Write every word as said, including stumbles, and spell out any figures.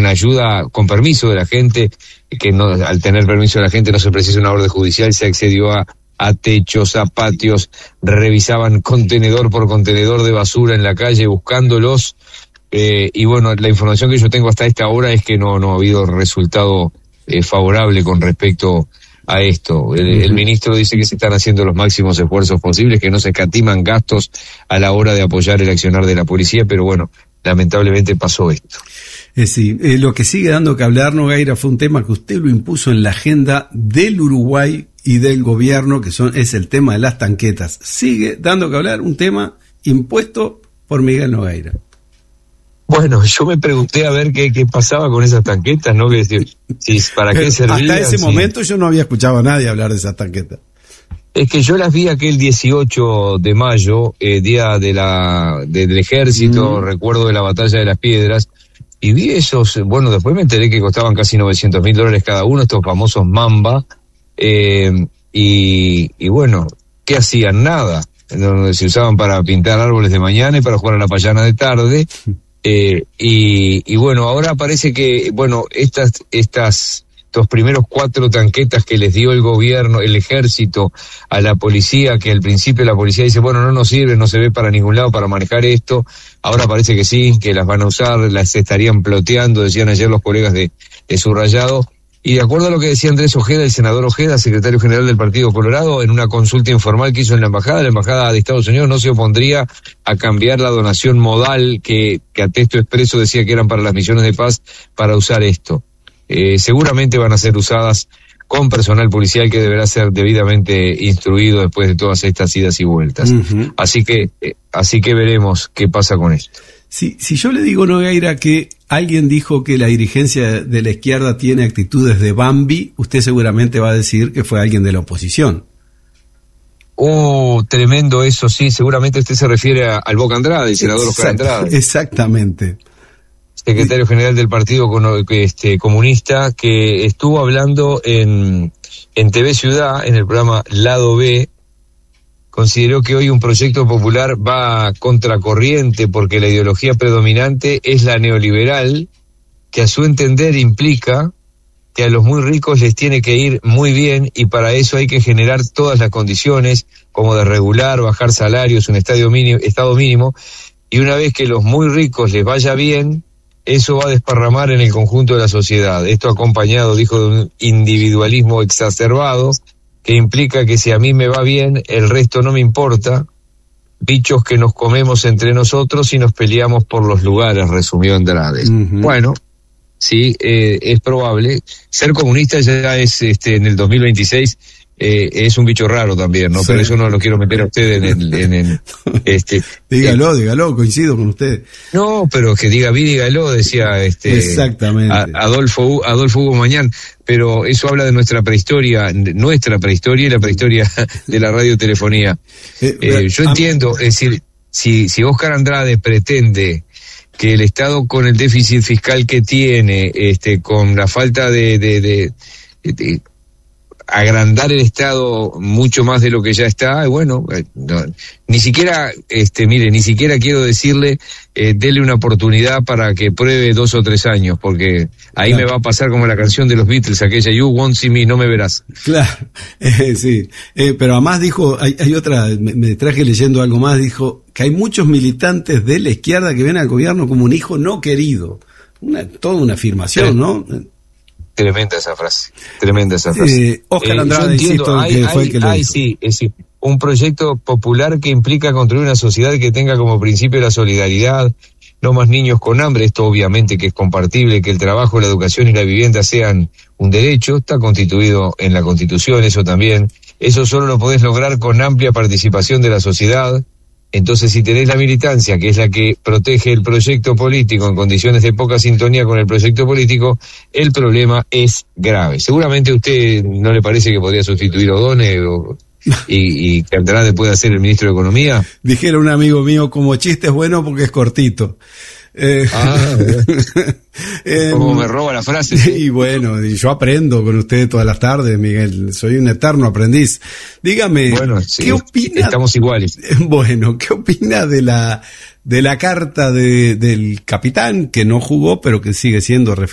con ayuda, con permiso de la gente, que no, al tener permiso de la gente no se precisa una orden judicial, se accedió a, a techos, a patios, revisaban contenedor por contenedor de basura en la calle buscándolos, eh, y bueno, la información que yo tengo hasta esta hora es que no, no ha habido resultado eh, favorable con respecto a esto. El, el ministro dice que se están haciendo los máximos esfuerzos posibles, que no se escatiman gastos a la hora de apoyar el accionar de la policía, pero bueno, lamentablemente pasó esto. Eh, sí, eh, lo que sigue dando que hablar, Nogueira, fue un tema que usted lo impuso en la agenda del Uruguay y del gobierno, que son es el tema de las tanquetas. Sigue dando que hablar un tema impuesto por Miguel Nogueira. Bueno, yo me pregunté a ver qué, qué pasaba con esas tanquetas, ¿no? Que, si, si, ¿Para qué servían? Hasta ese si... momento yo no había escuchado a nadie hablar de esas tanquetas. Es que yo las vi aquel dieciocho de mayo, eh, día de la del ejército, mm. recuerdo de la batalla de las piedras, y vi esos, bueno, después me enteré que costaban casi novecientos mil dólares cada uno, estos famosos Mamba, eh, y, y bueno, ¿qué hacían? Nada. Se usaban para pintar árboles de mañana y para jugar a la payana de tarde. Eh, y, y bueno, ahora parece que, bueno, estas, estas, estos primeros cuatro tanquetas que les dio el gobierno, el ejército, a la policía, que al principio la policía dice, bueno, no nos sirve, no se ve para ningún lado para manejar esto, ahora parece que sí, que las van a usar, las estarían ploteando, decían ayer los colegas de, de Subrayado. Y de acuerdo a lo que decía Andrés Ojeda, el senador Ojeda, secretario general del Partido Colorado, en una consulta informal que hizo en la embajada, la embajada de Estados Unidos no se opondría a cambiar la donación modal que, que a texto expreso decía que eran para las misiones de paz, para usar esto. Eh, seguramente van a ser usadas con personal policial que deberá ser debidamente instruido después de todas estas idas y vueltas. Uh-huh. Así que, eh, así que veremos qué pasa con esto. Si, si yo le digo, Nogueira, que alguien dijo que la dirigencia de la izquierda tiene actitudes de Bambi, usted seguramente va a decir que fue alguien de la oposición. Oh, tremendo eso, sí, seguramente usted se refiere a, al Boca Andrade, el senador Oscar Andrade. Exactamente. Secretario general del Partido este, Comunista, que estuvo hablando en, en T V Ciudad, en el programa Lado B. Consideró que hoy un proyecto popular va a contracorriente porque la ideología predominante es la neoliberal, que a su entender implica que a los muy ricos les tiene que ir muy bien y para eso hay que generar todas las condiciones, como de regular, bajar salarios, un estadio mínimo, estado mínimo, y una vez que los muy ricos les vaya bien, eso va a desparramar en el conjunto de la sociedad. Esto acompañado, dijo, de un individualismo exacerbado, que implica que si a mí me va bien, el resto no me importa, bichos que nos comemos entre nosotros y nos peleamos por los lugares, resumió Andrade. Uh-huh. Bueno, sí, eh, es probable. Ser comunista ya es, este, en el dos mil veintiséis, eh, es un bicho raro también, ¿no? Sí. Pero eso no lo quiero meter a usted en el, en el, este. Dígalo, eh, dígalo, coincido con usted. No, pero que diga vi, dígalo, decía, este. Exactamente. A, Adolfo, Adolfo Hugo Mañán, pero eso habla de nuestra prehistoria, nuestra prehistoria y la prehistoria de la radiotelefonía. Eh, eh, yo entiendo, es decir, si, si Oscar Andrade pretende que el Estado con el déficit fiscal que tiene, este, con la falta de, de, de, de, de agrandar el Estado mucho más de lo que ya está, bueno, no, ni siquiera, este, mire, ni siquiera quiero decirle, eh, dele una oportunidad para que pruebe dos o tres años, porque ahí claro. me va a pasar como la canción de los Beatles, aquella You Won't See Me, no me verás. Claro, eh, sí, eh, pero además dijo, hay, hay otra, me, me traje leyendo algo más, dijo que hay muchos militantes de la izquierda que ven al gobierno como un hijo no querido, una, toda una afirmación, sí. ¿no? Tremenda esa frase, tremenda esa frase. Eh, Oscar Andrade, eh, insisto, hay, que fue hay, el que lo hay, hizo. Sí, es decir, un proyecto popular que implica construir una sociedad que tenga como principio la solidaridad, no más niños con hambre, esto obviamente que es compartible, que el trabajo, la educación y la vivienda sean un derecho, está constituido en la Constitución, eso también, eso solo lo podés lograr con amplia participación de la sociedad. Entonces, si tenés la militancia, que es la que protege el proyecto político en condiciones de poca sintonía con el proyecto político, el problema es grave. Seguramente a usted no le parece que podría sustituir a O'Donnell o, y, y que Andrade pueda ser el ministro de Economía. Dijera un amigo mío, como chiste es bueno porque es cortito. Eh, ah, eh, como me roba la frase. ¿Sí? Y bueno, y yo aprendo con usted todas las tardes, Miguel, soy un eterno aprendiz. Dígame, bueno, sí, ¿qué opina? Estamos iguales. Bueno, ¿qué opina de la de la carta de, del capitán que no jugó pero que sigue siendo referente